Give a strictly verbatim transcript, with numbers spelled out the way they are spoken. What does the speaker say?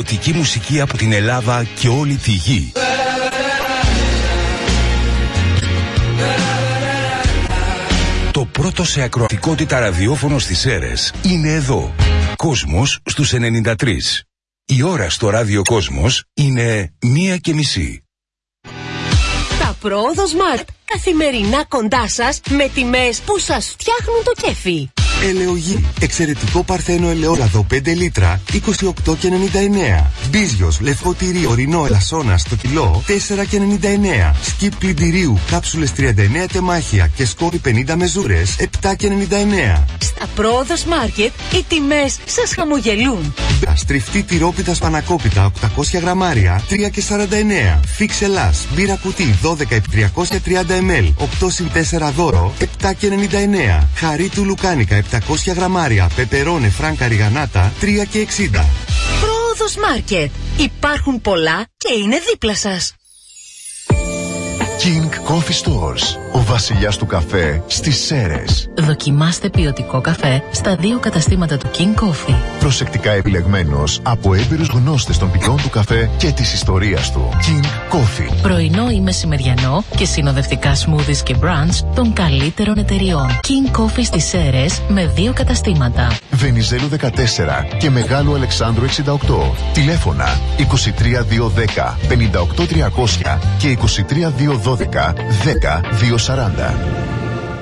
Ποιοτική μουσική από την Ελλάδα και όλη τη γη. Το πρώτο σε ακροατικότητα ραδιόφωνο στις Σέρρες είναι εδώ. Κόσμος στους ενενήντα τρία. Η ώρα στο ράδιο Κόσμος είναι μία και μισή. Τα Πρόοδο Smart. Καθημερινά κοντά σας με τιμές που σας φτιάχνουν το κέφι. Ελαιογή. Εξαιρετικό παρθένο ελαιόλαδο πέντε λίτρα είκοσι οκτώ και ενενήντα εννέα. Μπίζιος λευκό τυρί ορεινό ελασσόνα στο κιλό τέσσερα και ενενήντα εννέα. Σκιπ πλυντηρίου κάψουλες τριάντα εννέα τεμάχια και σκόρι πενήντα μεζούρες επτά και ενενήντα εννέα. Στα Πρόοδος Market οι τιμές σας χαμογελούν. Στριφτή τυρόπιτα σπανακόπιτα οκτακόσια γραμμάρια τρία και σαράντα εννέα. Φίξ Ελλάς μπύρα κουτί δώδεκα επί τριακόσια τριάντα μιλιλίτρα οκτώ συν τέσσερα δώρο επτά και ενενήντα εννέα. Χαρί του λουκάνικα επτακόσια γραμμάρια πεπερώνε φράνκα ριγανάτα τρία και εξήντα. Πρόοδος Market. Υπάρχουν πολλά και είναι δίπλα σας. King Coffee Stores. Ο βασιλιάς του καφέ στις Σέρρες. Δοκιμάστε ποιοτικό καφέ στα δύο καταστήματα του King Coffee. Προσεκτικά επιλεγμένος από έμπειρους γνώστες των ποιών του καφέ και της ιστορίας του. King Coffee. Πρωινό ή μεσημεριανό και συνοδευτικά smoothies και brunch των καλύτερων εταιριών. King Coffee στις Σέρρες με δύο καταστήματα. Βενιζέλου δεκατέσσερα και Μεγάλου Αλεξάνδρου εξήντα οκτώ. Τηλέφωνα είκοσι τρία διακόσια δέκα πενήντα οκτώ τριακόσια και είκοσι τρία διακόσια δώδεκα δέκα διακόσια σαράντα.